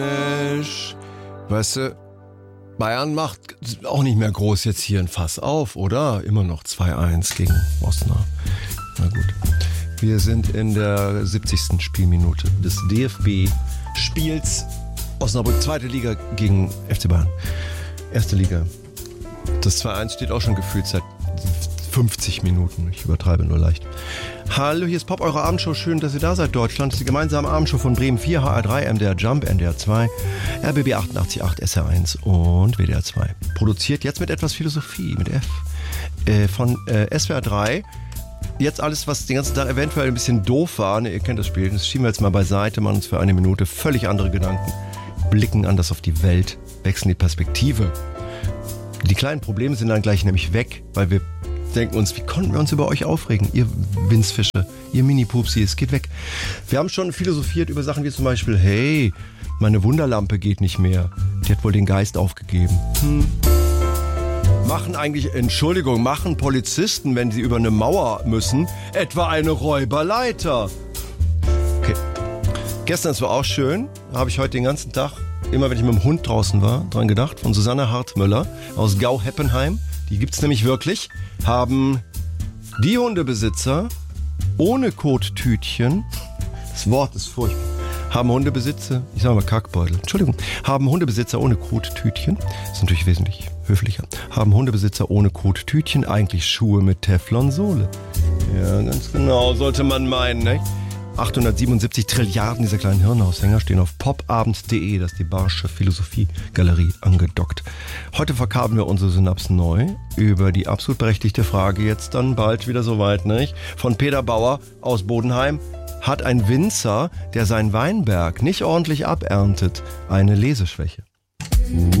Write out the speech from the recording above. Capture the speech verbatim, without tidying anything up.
Weißt du, Bayern macht auch nicht mehr groß jetzt hier ein Fass auf, oder? Immer noch zwei eins gegen Osnabrück. Na gut. Wir sind in der siebzigsten Spielminute des D F B-Spiels. Osnabrück, zweite Liga gegen F C Bayern. Erste Liga. Das zwei eins steht auch schon gefühlt seit fünfzig Minuten. Ich übertreibe nur leicht. Hallo, hier ist Pop, eure Abendshow. Schön, dass ihr da seid, Deutschland. Das ist die gemeinsame Abendshow von Bremen vier, H R drei, M D R Jump, N D R zwei, R B B achtundachtzig Komma acht, S R eins und W D R zwei. Produziert jetzt mit etwas Philosophie, mit F, äh, von äh, S W R drei. Jetzt alles, was den ganzen Tag eventuell ein bisschen doof war, ne, ihr kennt das Spiel, das schieben wir jetzt mal beiseite, machen uns für eine Minute völlig andere Gedanken, blicken anders auf die Welt, wechseln die Perspektive. Die kleinen Probleme sind dann gleich nämlich weg, weil wir denken uns, wie konnten wir uns über euch aufregen, ihr Winzfische, ihr Mini-Pupsi, es geht weg. Wir haben schon philosophiert über Sachen wie zum Beispiel, hey, meine Wunderlampe geht nicht mehr, die hat wohl den Geist aufgegeben. Hm. Machen eigentlich, Entschuldigung, machen Polizisten, wenn sie über eine Mauer müssen, etwa eine Räuberleiter? Okay. Gestern, es war auch schön, habe ich heute den ganzen Tag, immer wenn ich mit dem Hund draußen war, dran gedacht, von Susanne Hartmöller aus Gau-Heppenheim. Die gibt's nämlich wirklich, haben die Hundebesitzer ohne Kottütchen, das Wort ist furchtbar, haben Hundebesitzer, ich sage mal Kackbeutel, Entschuldigung, haben Hundebesitzer ohne Kottütchen, das ist natürlich wesentlich höflicher, haben Hundebesitzer ohne Kottütchen eigentlich Schuhe mit Teflonsohle? Ja, ganz genau, sollte man meinen, ne? achthundertsiebenundsiebzig Trilliarden dieser kleinen Hirnhaushänger stehen auf popabend punkt de, das ist die Barsche Philosophie-Galerie, angedockt. Heute verkabeln wir unsere Synapsen neu über die absolut berechtigte Frage, jetzt dann bald wieder soweit, nicht? Von Peter Bauer aus Bodenheim. Hat ein Winzer, der seinen Weinberg nicht ordentlich aberntet, eine Leseschwäche? Uh.